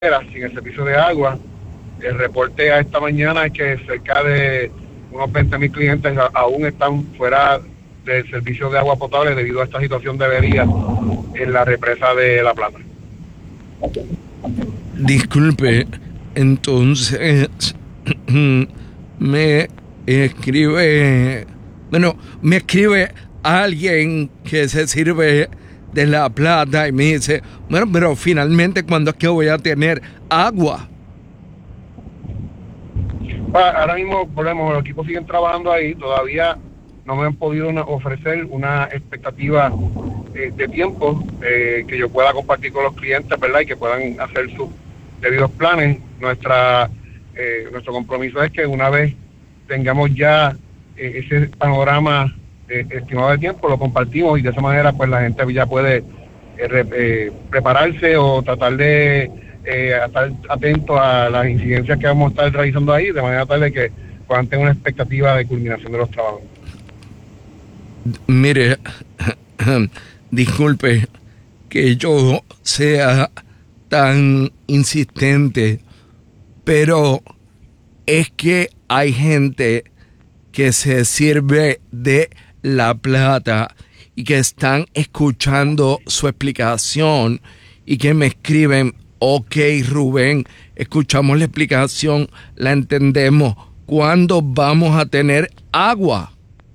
sin el servicio de agua. El reporte a esta mañana es que cerca de unos 20,000 clientes aún están fuera del servicio de agua potable debido a esta situación de avería en la represa de La Plata. Disculpe, entonces me escribe alguien que se sirve de La Plata y me dice, bueno, pero finalmente, ¿cuándo es que voy a tener agua? Ahora mismo volvemos, los equipos siguen trabajando ahí, todavía no me han podido ofrecer una expectativa de tiempo que yo pueda compartir con los clientes, ¿verdad? Y que puedan hacer sus debidos planes. Nuestro compromiso es que una vez tengamos ya ese panorama estimado de tiempo, lo compartimos y de esa manera pues la gente ya puede prepararse o tratar de estar atento a las incidencias que vamos a estar realizando ahí, de manera tal de que puedan tener una expectativa de culminación de los trabajos. Mire, disculpe que yo sea tan insistente, pero es que hay gente que se sirve de La Plata y que están escuchando su explicación y que me escriben, ok, Rubén, escuchamos la explicación, la entendemos, ¿cuándo vamos a tener agua?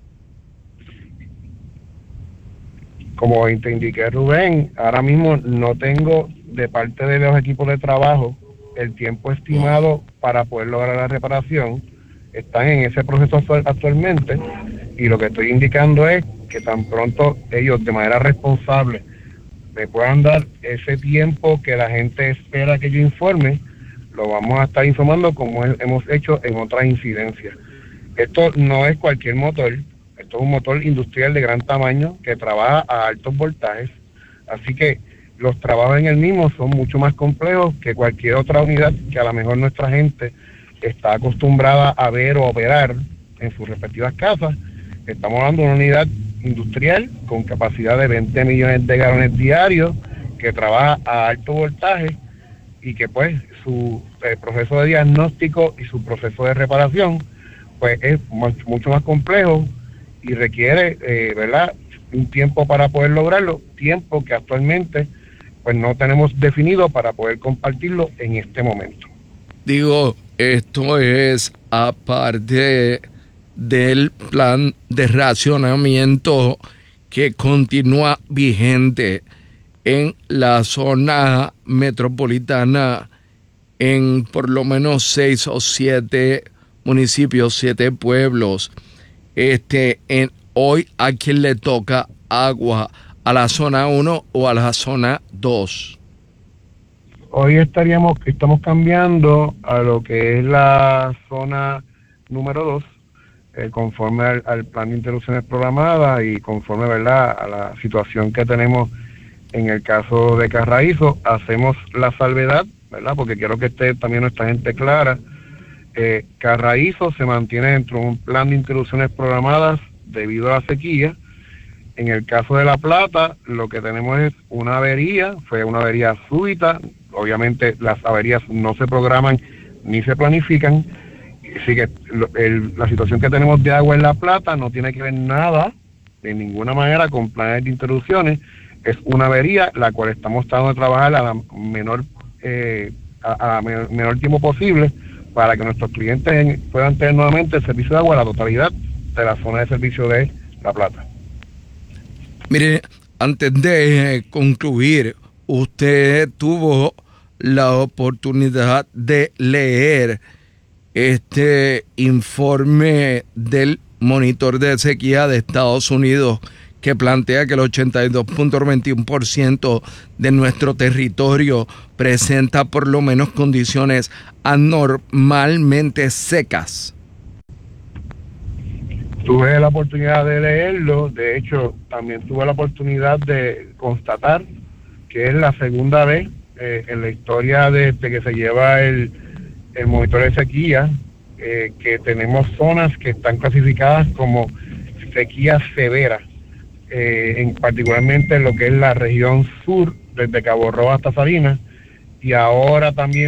Como te indiqué, Rubén, ahora mismo no tengo de parte de los equipos de trabajo el tiempo estimado para poder lograr la reparación. Están en ese proceso actualmente y lo que estoy indicando es que tan pronto ellos de manera responsable me puedan dar ese tiempo que la gente espera que yo informe, lo vamos a estar informando como hemos hecho en otras incidencias. Esto no es cualquier motor, esto es un motor industrial de gran tamaño que trabaja a altos voltajes, así que los trabajos en el mismo son mucho más complejos que cualquier otra unidad que a lo mejor nuestra gente está acostumbrada a ver o operar en sus respectivas casas. Estamos hablando de una unidad industrial con capacidad de 20 millones de galones diarios que trabaja a alto voltaje y que pues su proceso de diagnóstico y su proceso de reparación pues es mucho más complejo y requiere, ¿verdad?, un tiempo para poder lograrlo, tiempo que actualmente pues no tenemos definido para poder compartirlo en este momento. Digo, esto es aparte del plan de racionamiento que continúa vigente en la zona metropolitana en por lo menos 6 o 7 municipios, 7 pueblos. Hoy, ¿a quién le toca agua? ¿A la zona 1 o a la zona 2? Hoy estamos cambiando a lo que es la zona número 2, conforme al plan de interrupciones programadas y conforme, ¿verdad?, a la situación que tenemos en el caso de Carraízo. Hacemos la salvedad, ¿verdad?, porque quiero que esté también nuestra gente clara. Carraízo se mantiene dentro de un plan de interrupciones programadas debido a la sequía. En el caso de La Plata, lo que tenemos es una avería, fue una avería súbita. Obviamente las averías no se programan ni se planifican, así que la situación que tenemos de agua en La Plata no tiene que ver nada, de ninguna manera, con planes de interrupciones. Es una avería la cual estamos tratando de trabajar a la menor tiempo posible para que nuestros clientes puedan tener nuevamente el servicio de agua a la totalidad de la zona de servicio de La Plata. Mire, antes de concluir, usted tuvo la oportunidad de leer este informe del monitor de sequía de Estados Unidos que plantea que el 82.21% de nuestro territorio presenta por lo menos condiciones anormalmente secas. Tuve la oportunidad de leerlo, de hecho también tuve la oportunidad de constatar que es la segunda vez en la historia de que se lleva el monitor de sequía, que tenemos zonas que están clasificadas como sequía severa, particularmente en lo que es la región sur, desde Cabo Rojo hasta Salinas, y ahora también